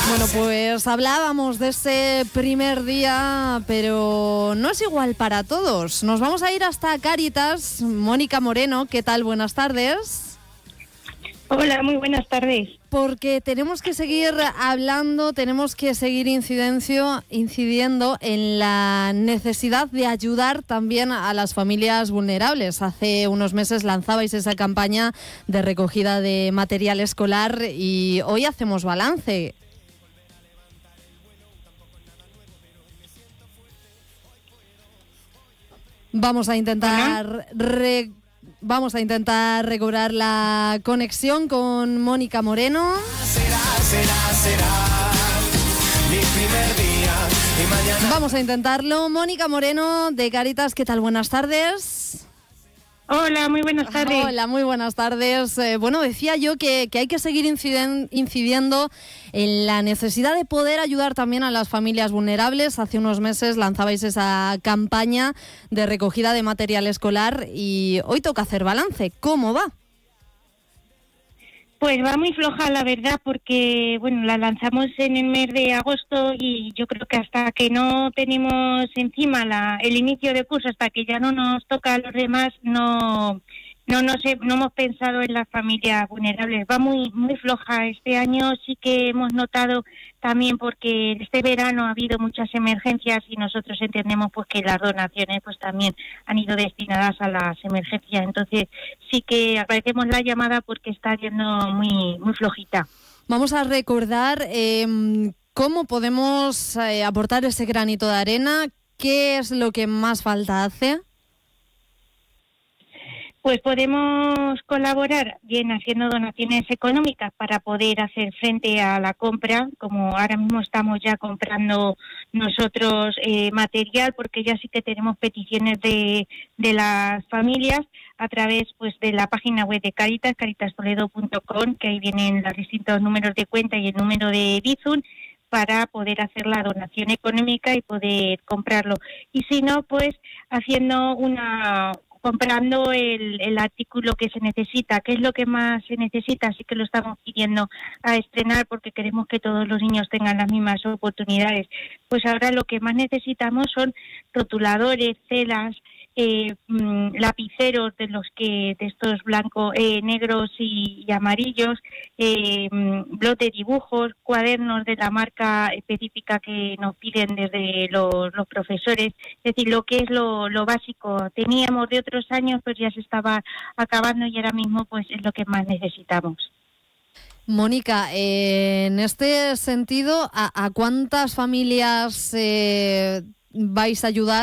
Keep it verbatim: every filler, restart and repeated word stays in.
Bueno, pues hablábamos de ese primer día, pero no es igual para todos. Nos vamos a ir hasta Cáritas. Mónica Moreno, ¿qué tal? Buenas tardes. Hola, muy buenas tardes. Porque tenemos que seguir hablando, tenemos que seguir incidencio, incidiendo en la necesidad de ayudar también a las familias vulnerables. Hace unos meses lanzabais esa campaña de recogida de material escolar y hoy hacemos balance. Vamos a intentar re, vamos a intentar recobrar la conexión con Mónica Moreno. Será, será, será mi primer día y mañana... Vamos a intentarlo. Mónica Moreno de Cáritas, ¿qué tal? Buenas tardes. Hola, muy buenas tardes. Hola, muy buenas tardes. Eh, bueno, decía yo que, que hay que seguir inciden, incidiendo en la necesidad de poder ayudar también a las familias vulnerables. Hace unos meses lanzabais esa campaña de recogida de material escolar y hoy toca hacer balance. ¿Cómo va? Pues va muy floja, la verdad, porque bueno, la lanzamos en el mes de agosto y yo creo que hasta que no tenemos encima la, el inicio de curso, hasta que ya no nos toca a los demás, no no no sé, no hemos pensado en las familias vulnerables. Va muy muy floja. Este año sí que hemos notado también, porque este verano ha habido muchas emergencias y nosotros entendemos pues que las donaciones pues también han ido destinadas a las emergencias. Entonces sí que agradecemos la llamada porque está yendo muy muy flojita. Vamos a recordar eh, cómo podemos eh, aportar ese granito de arena. ¿Qué es lo que más falta hace? Pues podemos colaborar bien haciendo donaciones económicas para poder hacer frente a la compra, como ahora mismo estamos ya comprando nosotros eh, material, porque ya sí que tenemos peticiones de, de las familias a través pues de la página web de Cáritas, cáritas toledo punto com, que ahí vienen los distintos números de cuenta y el número de Bizum, para poder hacer la donación económica y poder comprarlo. Y si no, pues haciendo una... comprando el, el artículo que se necesita. ¿Qué es lo que más se necesita? Así que lo estamos pidiendo a estrenar porque queremos que todos los niños tengan las mismas oportunidades. Pues ahora lo que más necesitamos son rotuladores, celas, eh, lapiceros de los que de estos blancos, eh, negros y, y amarillos, eh, blot de dibujos, cuadernos de la marca específica que nos piden desde los, los profesores. Es decir, lo que es lo, lo básico. Teníamos de otros años, pues ya se estaba acabando y ahora mismo pues es lo que más necesitamos. Mónica, eh, en este sentido, ¿a, a cuántas familias eh, vais a ayudar?